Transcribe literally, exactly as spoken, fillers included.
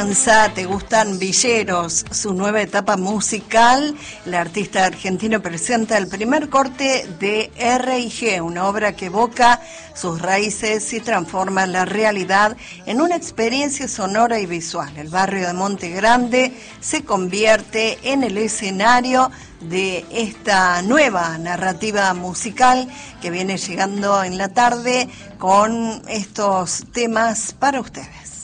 ¿Te gustan Villeros? Su nueva etapa musical. El artista argentino presenta el primer corte de R y G, una obra que evoca sus raíces y transforma la realidad en una experiencia sonora y visual. El barrio de Monte Grande se convierte en el escenario de esta nueva narrativa musical que viene llegando en la tarde con estos temas para ustedes.